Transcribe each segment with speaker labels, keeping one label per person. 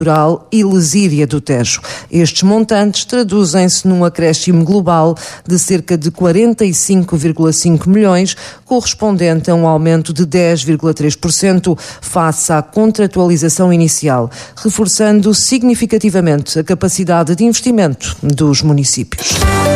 Speaker 1: e Lesíria do Tejo. Estes montantes traduzem-se num acréscimo global de cerca de 45,5 milhões, correspondente a um aumento de 10,3% face à contratualização inicial, reforçando significativamente a capacidade de investimento dos municípios.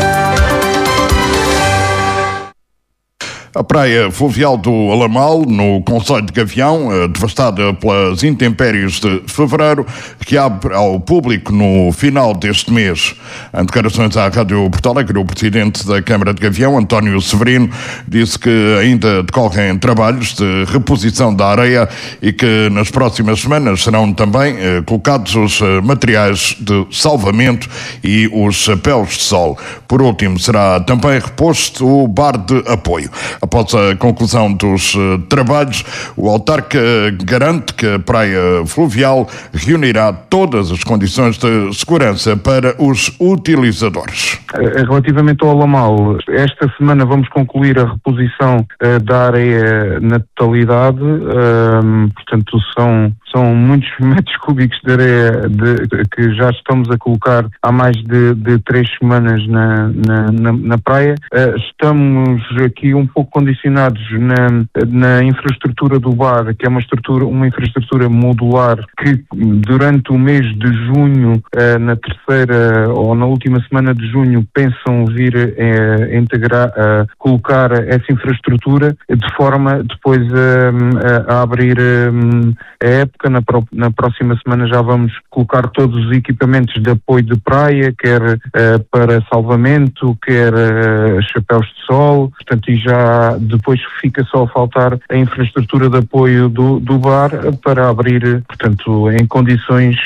Speaker 2: A praia fluvial do Alamal, no concelho de Gavião, devastada pelas intempéries de fevereiro, que abre ao público no final deste mês. Em declarações à Rádio Porto Alegre, o presidente da Câmara de Gavião, António Severino, disse que ainda decorrem trabalhos de reposição da areia e que nas próximas semanas serão também colocados os materiais de salvamento e os chapéus de sol. Por último, será também reposto o bar de apoio. Após a conclusão dos trabalhos, o autarca garante que a praia fluvial reunirá todas as condições de segurança para os utilizadores.
Speaker 3: Relativamente ao Alamal, esta semana vamos concluir a reposição da areia na totalidade, portanto são muitos metros cúbicos de areia que já estamos a colocar há mais de 3 semanas na praia. Estamos aqui um pouco condicionados na infraestrutura do bar, que é uma infraestrutura modular, que durante o mês de junho, na terceira ou na última semana de junho, pensam vir a integrar, a colocar essa infraestrutura, de forma depois a abrir a época. Na próxima semana já vamos colocar todos os equipamentos de apoio de praia, quer para salvamento, quer chapéus de sol, portanto, e já depois fica só a faltar a infraestrutura de apoio do bar para abrir, portanto, em condições,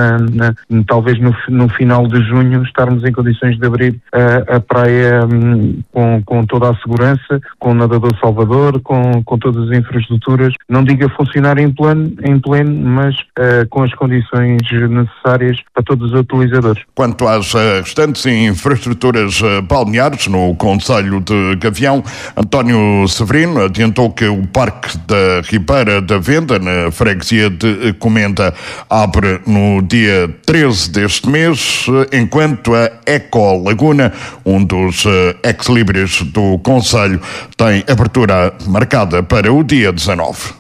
Speaker 3: talvez no final de junho, estarmos em condições de abrir a praia com toda a segurança, com o nadador salvador, com todas as infraestruturas, não digo a funcionar em pleno, mas com as condições necessárias para todos os utilizadores.
Speaker 2: Quanto às restantes infraestruturas balneares no concelho de Gavião, António Severino adiantou que o Parque da Ribeira da Venda, na freguesia de Comenda, abre no dia 13 deste mês, enquanto a Eco Laguna, um dos ex-libris do concelho, tem abertura marcada para o dia 19.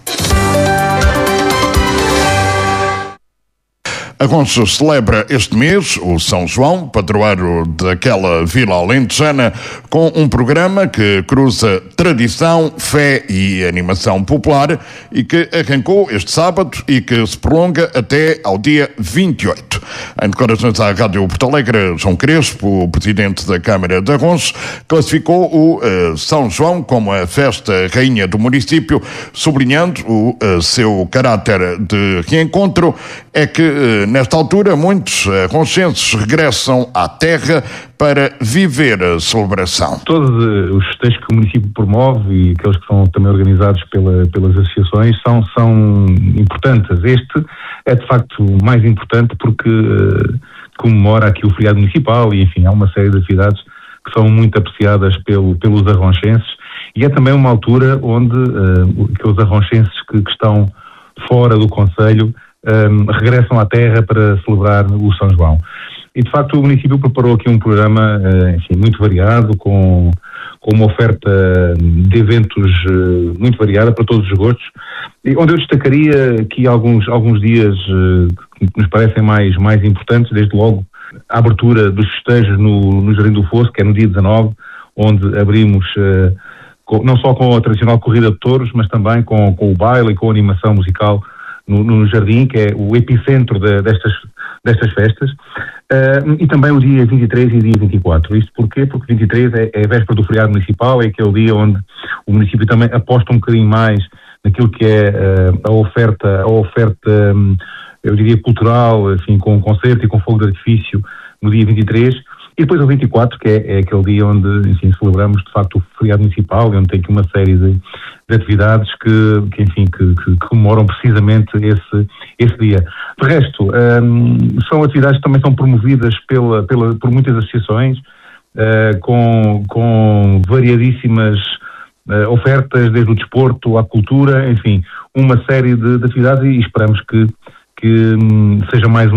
Speaker 2: Agonços celebra este mês o São João, padroeiro daquela vila alentejana, com um programa que cruza tradição, fé e animação popular e que arrancou este sábado e que se prolonga até ao dia 28. Em declarações à Rádio Porto Alegre, João Crespo, o presidente da Câmara de Agonços, classificou o São João como a festa rainha do município, sublinhando o seu caráter de reencontro. É que nesta altura, muitos agoncenses regressam à terra para viver a celebração.
Speaker 4: Todos os festejos que o município promove e aqueles que são também organizados pelas associações são importantes. Este é de facto o mais importante porque comemora aqui o feriado municipal e, enfim, há uma série de atividades que são muito apreciadas pelos arronchenses e é também uma altura onde aqueles arronchenses que estão fora do concelho regressam à terra para celebrar o São João. E, de facto, o município preparou aqui um programa, enfim, muito variado, com uma oferta de eventos muito variada para todos os gostos, e onde eu destacaria aqui alguns dias que nos parecem mais importantes, desde logo a abertura dos festejos no Jardim do Fosso, que é no dia 19, onde abrimos não só com a tradicional corrida de touros, mas também com o baile e com a animação musical no Jardim, que é o epicentro destas festas, e também o dia 23 e o dia 24. Isto porquê? Porque 23 é a véspera do feriado municipal, é aquele dia onde o município também aposta um bocadinho mais naquilo que é a oferta, eu diria, cultural, enfim, com concerto e com fogo de artifício no dia 23, e depois o 24, que é aquele dia onde, enfim, celebramos de facto o feriado municipal, e onde tem aqui uma série de atividades que comemoram precisamente esse dia. De resto, são atividades que também são promovidas por muitas associações, com variadíssimas ofertas, desde o desporto à cultura, enfim, uma série de atividades, e esperamos que seja mais